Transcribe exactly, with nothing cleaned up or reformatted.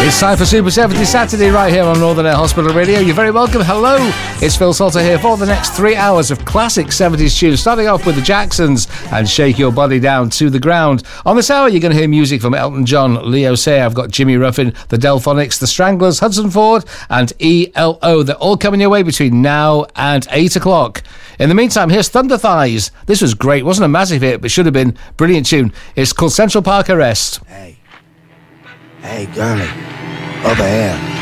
It's time for Super seventies Saturday right here on Northern Air Hospital Radio. You're very welcome. Hello, it's Phil Salter here for the next three hours of classic seventies tunes, starting off with the Jacksons and Shake Your Body Down to the Ground. On this hour, you're going to hear music from Elton John, Leo Sayer, I've got Jimmy Ruffin, the Delphonics, the Stranglers, Hudson Ford, and E L O. They're all coming your way between now and eight o'clock. In the meantime, here's Thunder Thighs. This was great. Wasn't a massive hit, but should have been. Brilliant tune. It's called Central Park Arrest. Hey. Hey, girlie. Over here.